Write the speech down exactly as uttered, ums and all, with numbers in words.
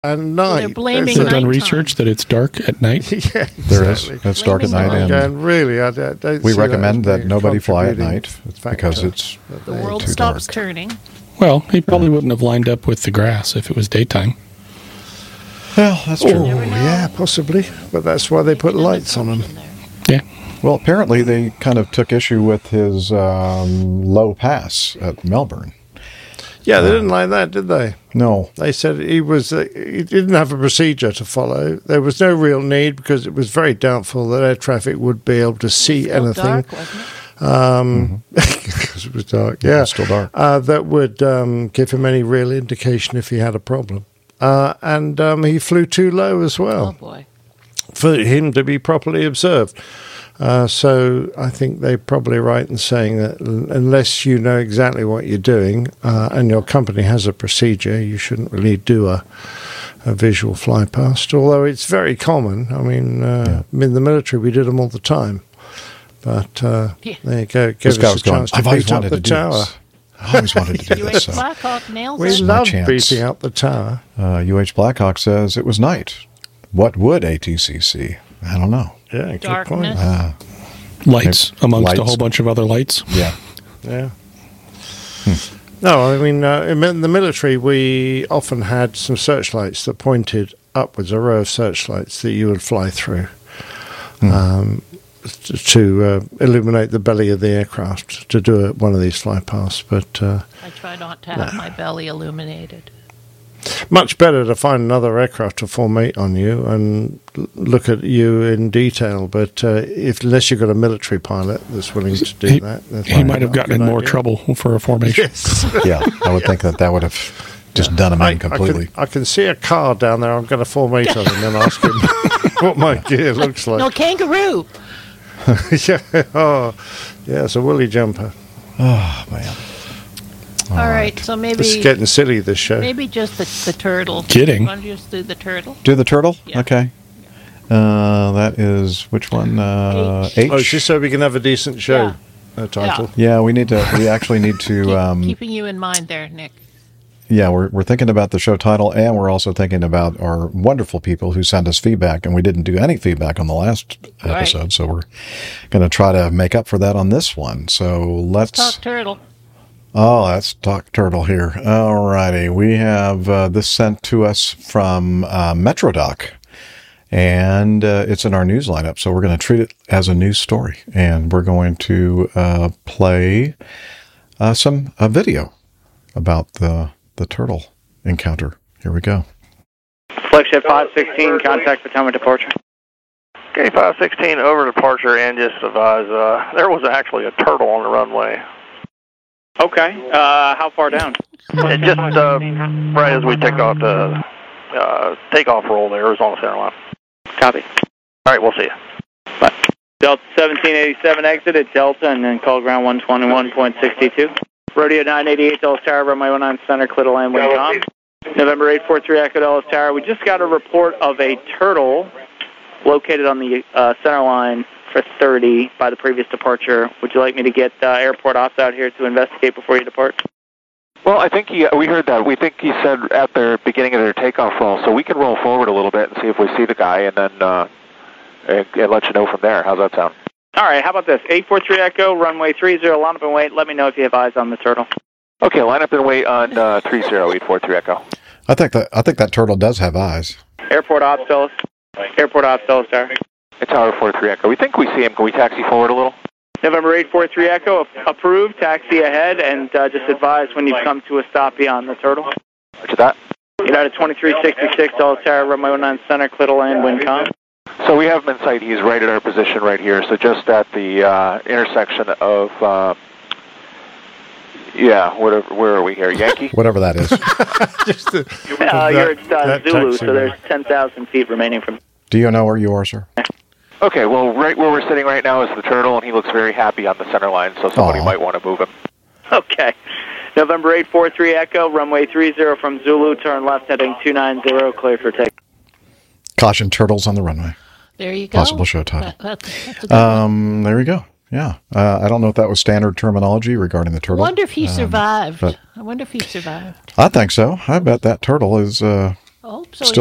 and night. So they're blaming Have you done nighttime. research that it's dark at night? yeah, exactly. There is. It's dark at Blaming night, night. and And really, I don't, don't we see recommend that, that as nobody being fly at contributing night factor. because it's The world too stops dark. turning. Well, he probably wouldn't have lined up with the grass if it was daytime. Well, that's Oh, true. never know. yeah, possibly. But that's why they put lights on them. Yeah. Well, apparently they kind of took issue with his um, low pass at Melbourne. Yeah, they didn't like that, did they? No. They said he was uh, he didn't have a procedure to follow. There was no real need because it was very doubtful that air traffic would be able to see Still anything. dark, wasn't it? Um, because it was dark. Yeah, It's still dark. Uh, that would um, give him any real indication if he had a problem. Uh, and um, he flew too low as Oh well boy. for him to be properly observed. Uh, so I think they're probably right in saying that l- unless you know exactly what you're doing uh, and your company has a procedure, you shouldn't really do a, a visual fly past. Although it's very common. I mean, uh, in the military we did them all the time. But uh, Yeah. there you go. Give This guy us was a going, chance to I've always beat up wanted the to do tower. this. I always wanted to do U H this. So. Blackhawk nails We it. my love chance. beating up the tower. Uh, U H Blackhawk says it was night. What would A T C see? I don't know. Yeah, good point. Darkness. Uh, Lights amongst Lights. a whole bunch of other lights. yeah. Yeah. No, I mean, uh, in the military, we often had some searchlights that pointed upwards, a row of searchlights that you would fly through um, t- to uh, illuminate the belly of the aircraft to do a, one of these flypasts. But uh, I try not to have my belly illuminated. much better to find another aircraft to formate on you and l- look at you in detail. But uh, if unless you've got a military pilot that's willing to do He, that, that's he probably might have not a gotten in good more idea. trouble for a formation. Yes. Yeah. I would think that that would have just done him I, in I, completely. can, I can see a car down there. I'm going to formate on him and ask him what my gear looks like. No kangaroo. yeah, oh, yeah, it's a woolly jumper. Oh, man. All right, so maybe This is getting silly, this show. maybe just the, the turtle. Kidding. Want to just do the turtle? Do the turtle? Yeah. Okay. Uh, that is which one? Uh, H. H. Oh, just so we can have a decent show Yeah. uh, title. Yeah, we need to. We actually need to. Keep- Um, keeping you in mind there, Nick. yeah, we're we're thinking about the show title, and we're also thinking about our wonderful people who send us feedback, and we didn't do any feedback on the last Right. episode, so we're going to try to make up for that on this one. So let's. Talk turtle. Oh, let's talk turtle here. All righty. We have uh, this sent to us from uh, Metrodoc, and uh, it's in our news lineup. So we're going to treat it as a news story, and we're going to uh, play uh, some a video about the the turtle encounter. Here we go. Flagship five sixteen, contact Potomac departure. Okay, five sixteen over departure, and just advise, uh, there was actually a turtle on the runway. Okay, uh, how far down? It just uh, right as we take off the uh, takeoff roll there, it was on the center line. Copy. All right, we'll see you. Bye. Delta seventeen eighty-seven exited Delta and then call ground one twenty-one point six two. Rodeo nine eighty-eight Dulles Tower, runway one nine center, clear to land, wind calm. November eight four three Echo Dulles Tower. We just got a report of a turtle located on the uh, center line for thirty by the previous departure. Would you like me to get uh, airport ops out here to investigate before you depart? Well, I think he, we heard that. We think he said at the beginning of their takeoff roll, so we can roll forward a little bit and see if we see the guy, and then uh, and, and let you know from there. How's that sound? All right, how about this? eight four three Echo, runway three zero, line up and wait. Let me know if you have eyes on the turtle. Okay, line up and wait on uh, three zero eight four three Echo. I think that I think that turtle does have eyes. Airport ops, Dulles. Airport ops, Dulles Tower. It's Tower four three Echo. We think we see him. Can we taxi forward a little? November eight four three Echo, approved, taxi ahead, and uh, just advise when you've come to a stop beyond the turtle. Roger that. United twenty-three sixty-six, Dulles Tower, runway one nine center, clear to land, wind calm. So we have him in sight. He's right at our position right here. So just at the uh, intersection of, uh, yeah, whatever, where are we here? Yankee? Whatever that is. Just the, Uh, that- you're at uh, that Zulu, taxi so there's rank. ten thousand feet remaining from... Do you know where you are, sir? Okay, well, right where we're sitting right now is the turtle, and he looks very happy on the center line, so somebody Aw. might want to move him. Okay. November eight four three Echo, runway three zero from Zulu, turn left heading two nine zero, clear for take. Caution turtles on the runway. There you go. Possible show title. That, that's, that's a good one. Um, there we go. Yeah. Uh, I don't know if that was standard terminology regarding the I turtle. wonder if he Um, survived. but- I wonder if he survived. I think so. I bet that turtle is uh, Oh, so Still